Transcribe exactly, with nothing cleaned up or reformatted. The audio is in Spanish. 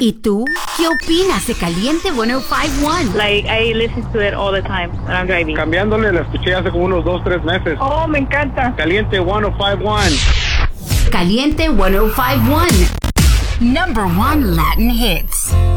¿Y tú? ¿Qué opinas de Caliente ciento cincuenta y uno? Like, I listen to it all the time when I'm driving. Cambiándole, la escuché hace como unos dos, tres meses. Oh, me encanta. Caliente ciento cincuenta y uno. Caliente ciento cincuenta y uno. Number one Latin hits.